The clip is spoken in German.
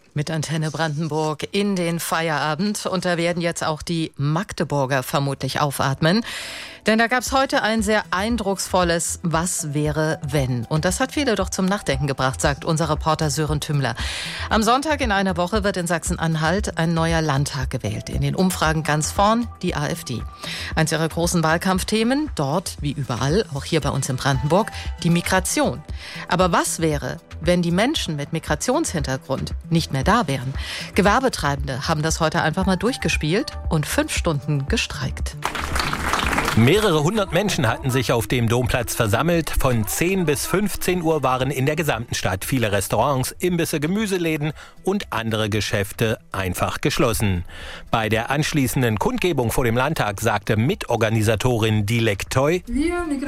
Mit Antenne Brandenburg in den Feierabend. Und da werden jetzt auch die Magdeburger vermutlich aufatmen. Denn da gab es heute ein sehr eindrucksvolles Was wäre wenn? Und das hat viele doch zum Nachdenken gebracht, sagt unser Reporter Sören Tümmler. Am Sonntag in einer Woche wird in Sachsen-Anhalt ein neuer Landtag gewählt. In den Umfragen ganz vorn die AfD. Eins ihrer großen Wahlkampfthemen, dort wie überall, auch hier bei uns in Brandenburg, die Migration. Aber was wäre, wenn die Menschen mit Migrationshintergrund nicht mehr da wären? Gewerbetreibende haben das heute einfach mal durchgespielt und 5 Stunden gestreikt. Mehrere hundert Menschen hatten sich auf dem Domplatz versammelt. Von 10 bis 15 Uhr waren in der gesamten Stadt viele Restaurants, Imbisse, Gemüseläden und andere Geschäfte einfach geschlossen. Bei der anschließenden Kundgebung vor dem Landtag sagte Mitorganisatorin Dilek Toy: